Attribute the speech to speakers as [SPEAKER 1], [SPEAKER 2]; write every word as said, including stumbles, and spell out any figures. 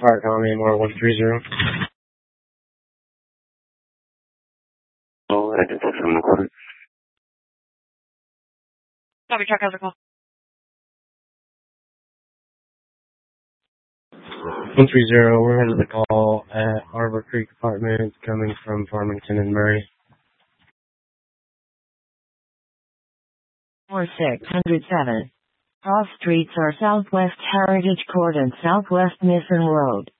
[SPEAKER 1] Park, County, more one three zero.
[SPEAKER 2] Oh, I did that from the corner.
[SPEAKER 3] Copy truck, how's it call?
[SPEAKER 1] one three zero, we're headed to the call at Arbor Creek Apartments coming from Farmington and Murray.
[SPEAKER 4] four six zero seven. All streets are Southwest Heritage Court and Southwest Mission Road.